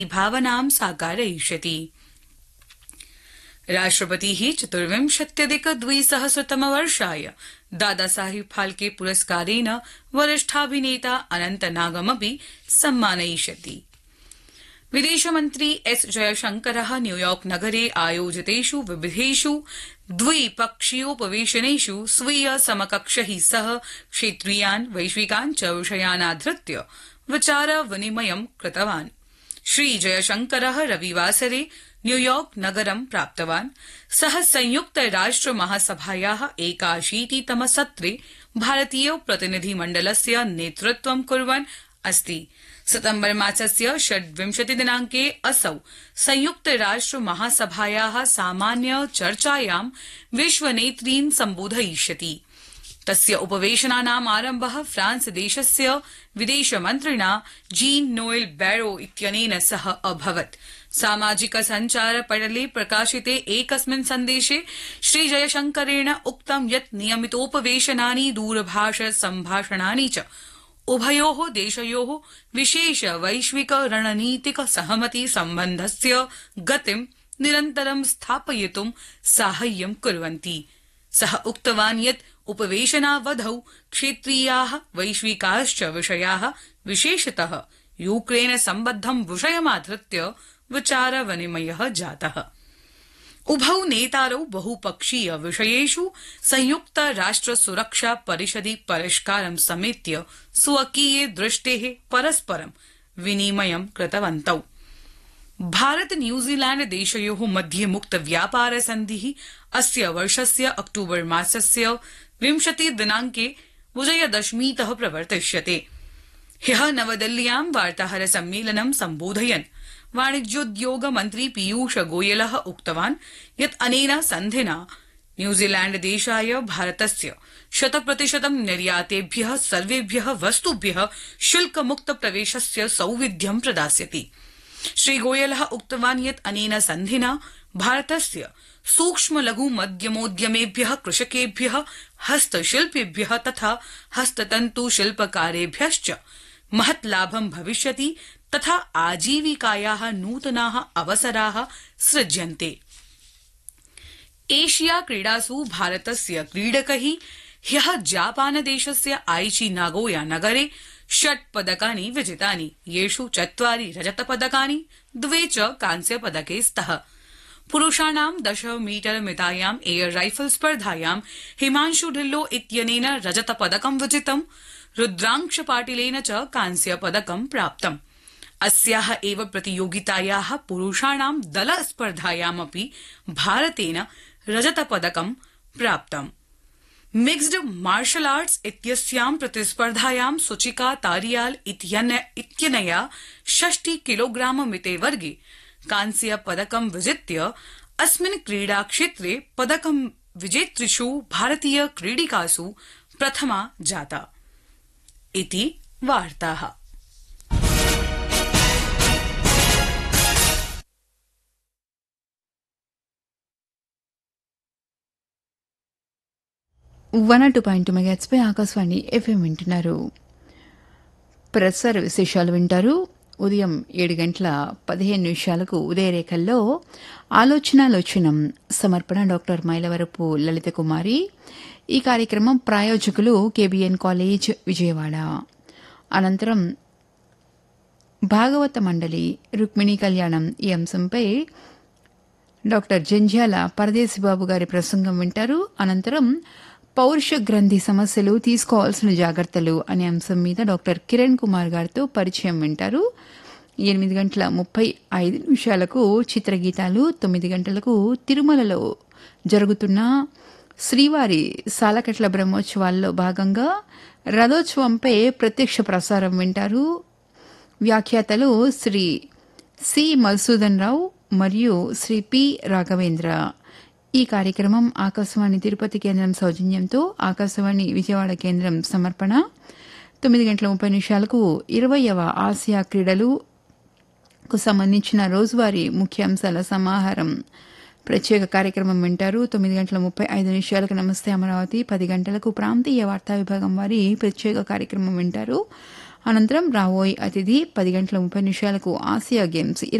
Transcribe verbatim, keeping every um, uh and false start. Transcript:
भावनां साकारयिष्यति। राष्ट्रपतिः चतुर्विंशत्यधिक द्विसहस्रतमवर्षाय दादासाहेब फाल्के पुरस्कारेण वरिष्ठाभिनेता अनन्तनागमपि सम्मानयिष्यति। विदेशमन्त्री एस जयशंकरः न्यूयॉर्क नगरे आयोजितेषु विविधेषु द्विपक्षीयोपवेशनेषु स्वीय समकक्षैः सह क्षेत्रीयान् वैश्विकान् च विषयान् आधृत्य विचार विनिमयं कृतवान्। श्री जयशंकरः रविवासरे न्यूयॉर्क नगरं प्राप्तवान्। सः संयुक्त राष्ट्र महासभायाः एकाशीतितम सत्रे भारतीय प्रतिनिधिमण्डलस्य नेतृत्वं कुर्वन् अस्ति। सितम्बर मासस्य षड्विंशति दिनांके असौ संयुक्त राष्ट्र महासभायाः सामान्य चर्चायां विश्वनेतॄन् सम्बोधयिष्यति। तस्य उपवेशनानाम् आरम्भः फ्रांस देशस्य विदेशमन्त्रिणा जीन नोएल बैरो इत्यनेन सह अभवत्। सामाजिक सञ्चार पटले प्रकाशिते एकस्मिन् सन्देशे श्री जयशंकरेण उक्तं यत् नियमितोपवेशनानि दूरभाष सम्भाषणानि च उभयोः देशयोः विशेष वैश्विक रणनीतिक सहमति सम्बन्धस्य गतिं निरन्तरं स्थापयितुं साहाय्यं कुर्वन्ति। सः उक्तवान् यत् उपवेशनावधौ क्षेत्रीयाः वैश्विकाश्च विषयाः विशेषतः यूक्रेन सम्बद्धं विषयमाधृत्य विचार विनिमयः जातः। उभौ नेतारौ बहुपक्षीय विषयेषु संयुक्त राष्ट्र सुरक्षा परिषदि परिष्कारं समेत्य स्वकीये दृष्टेः परस्परं विनिमयं कृतवन्तौ। भारत न्यूजीलैंड देशयोः मध्ये मुक्त व्यापार सन्धिः अस्य वर्षस्य अक्टूबर मासस्य विंशति दिनांके विजयदशमीतः प्रवर्तिष्यते। ह्यः नवदिल्ल्यां वार्ताहर सम्मेलनं सम्बोधयन् वाणिज्योद्योग मन्त्री पीयूष गोयलः उक्तवान् यत् अनेन सन्धिना न्यूजीलैंड देशाय भारतस्य शतप्रतिशतं निर्यातेभ्यः सर्वेभ्यः वस्तुभ्यः शुल्कमुक्त प्रवेशस्य सौविध्यं प्रदास्यति। श्री गोयलः उक्तवान् यत् अनेन सन्धिना भारतस्य सूक्ष्म लघु मध्यमोद्यमेभ्यः कृषकेभ्यः हस्तशिल्पिभ्यः तथा हस्ततन्तु शिल्पकारेभ्यश्च महत् लाभं भविष्यति तथा आजीविकायाः नूतनाः अवसराः सृज्यन्ते। एशिया क्रीडासु भारतस्य क्रीडकैः ह्यः जापानदेशस्य आइची नागोया नगरे षट् पदकानि विजितानि, येषु चत्वारि रजतपदकानि द्वे च कांस्यपदके स्तः। पुरुषाणां दश मीटर मितायां एयर राइफल स्पर्धायां हिमांशु ढिल्लो इत्यनेन रजतपदकं विजितम्, रुद्रांश पाटिलेन च कांस्यपदकं प्राप्तम्। अस्याः एव प्रतियोगितायाः पुरुषाणां दल स्पर्धायामपि भारतेन रजतपदकं प्राप्तम्। मिक्स्ड मार्शल आर्ट्स इत्यस्यां प्रतिस्पर्धायां सुचिका तारियाल इत्यनया षष्टि किलोग्राम मिते वर्गे कांस्य पदकं विजित्य अस्मिन् क्रीडाक्षेत्रे पदकं विजेतृषु भारतीय क्रीडिकासु प्रथमा जाता। इति वार्ताः। వన్ టూ పాయింట్ టూ మెగాట్స్ పై ఆకాశవాణి ఎఫ్ఎం వింటున్నారు. ప్రసార విశేషాలు వింటారు. ఉదయం ఏడు గంటల పదిహేను నిమిషాలకు ఉదయరేఖల్లో ఆలోచనాలోచనం సమర్పణ డాక్టర్ మైలవరపు లలిత కుమారి. ఈ కార్యక్రమం ప్రాయోజకులు కేబీఎన్ కాలేజ్ విజయవాడ. అనంతరం భాగవత మండలి రుక్మిణీ కళ్యాణం ఈ అంశంపై డాక్టర్ జంధ్యాల పరదేశిబాబు గారి ప్రసంగం వింటారు. అనంతరం పౌరుష గ్రంథి సమస్యలు తీసుకోవాల్సిన జాగ్రత్తలు అనే అంశం మీద డాక్టర్ కిరణ్ కుమార్ గారితో పరిచయం వింటారు. ఎనిమిది గంటల ముప్పై ఐదు నిమిషాలకు చిత్రగీతాలు, తొమ్మిది గంటలకు తిరుమలలో జరుగుతున్న శ్రీవారి సాలకట్ల బ్రహ్మోత్సవాల్లో భాగంగా రథోత్సవంపై ప్రత్యక్ష ప్రసారం వింటారు. వ్యాఖ్యాతలు శ్రీ సి మధుసూదన్ రావు మరియు శ్రీ పి రాఘవేంద్ర. ఈ కార్యక్రమం ఆకాశవాణి తిరుపతి కేంద్రం సౌజన్యంతో ఆకాశవాణి విజయవాడ కేంద్రం సమర్పణ. తొమ్మిది గంటల ముప్పై నిమిషాలకు ఇరవయవ ఆసియా క్రీడలకు సంబంధించిన రోజువారీ ముఖ్యాంశాల సమాహారం ప్రత్యేక కార్యక్రమం వింటారు. తొమ్మిది గంటల ముప్పై ఐదు నిమిషాలకు నమస్తే అమరావతి, పది గంటలకు ప్రాంతీయ వార్తా విభాగం వారి ప్రత్యేక కార్యక్రమం వింటారు. అనంతరం రాబోయే అతిథి పది గంటల ముప్పై నిమిషాలకు ఆసియా గేమ్స్